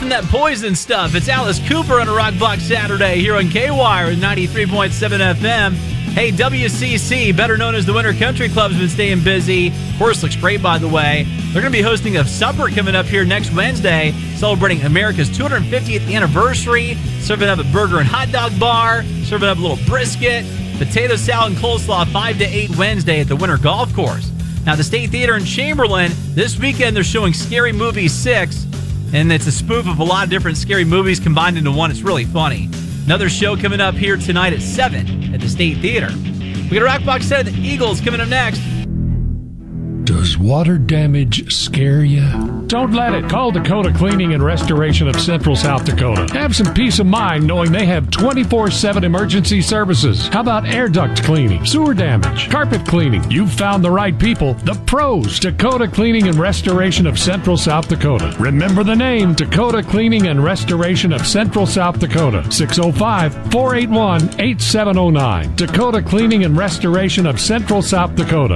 sniffing that poison stuff. It's Alice Cooper on a Rock Block Saturday here on K-Wire 93.7 FM. Hey, WCC, better known as the Winter Country Club, has been staying busy. Course looks great, by the way. They're going to be hosting a supper coming up here next Wednesday, celebrating America's 250th anniversary, serving up a burger and hot dog bar, serving up a little brisket, potato salad and coleslaw 5 to 8 Wednesday at the Winter Golf Course. Now, the State Theater in Chamberlain, this weekend they're showing Scary Movie 6, and it's a spoof of a lot of different scary movies combined into one. It's really funny. Another show coming up here tonight at 7 at the State Theater. We got a Rock Box set of the Eagles coming up next. Does water damage scare you? Don't let it. Call Dakota Cleaning and Restoration of Central South Dakota. Have some peace of mind knowing they have 24/7 emergency services. How about air duct cleaning, sewer damage, carpet cleaning? You've found the right people, the pros. Dakota Cleaning and Restoration of Central South Dakota. Remember the name, Dakota Cleaning and Restoration of Central South Dakota. 605-481-8709. Dakota Cleaning and Restoration of Central South Dakota.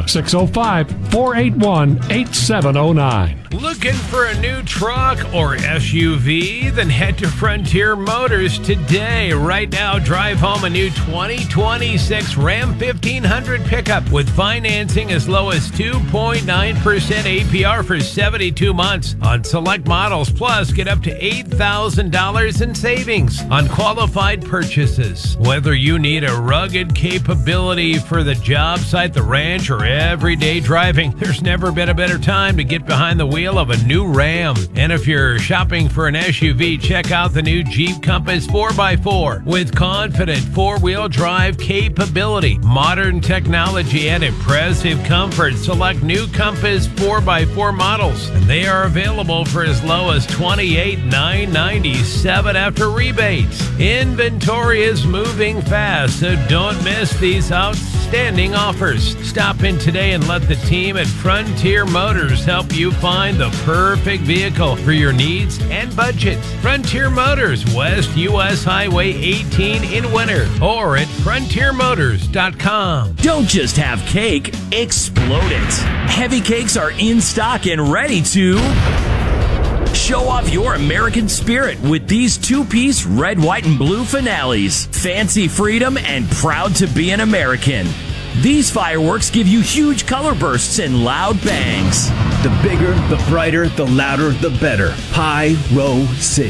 605-481-8709. Looking for a new truck or SUV? Then head to Frontier Motors today. Right now, drive home a new 2026 Ram 1500 pickup with financing as low as 2.9% APR for 72 months on select models. Plus, get up to $8,000 in savings on qualified purchases. Whether you need a rugged capability for the job site, the ranch, or everyday driving, there's never been a better time to get behind the wheel of a new Ram. And if you're shopping for an SUV, check out the new Jeep Compass 4x4 with confident four-wheel drive capability, modern technology, and impressive comfort. Select new Compass 4x4 models, and they are available for as low as $28,997 after rebates. Inventory is moving fast, so don't miss these outstanding offers. Stop in today and let the team at Frontier Motors help you find the perfect vehicle for your needs and budget. Frontier Motors, West US Highway 18 in Winter, or at frontiermotors.com. Don't just have cake, explode it. Heavy Cakes are in stock and ready to show off your American spirit with these two-piece red, white, and blue finales. Fancy freedom and proud to be an American. These fireworks give you huge color bursts and loud bangs. The bigger, the brighter, the louder, the better. Pyro City.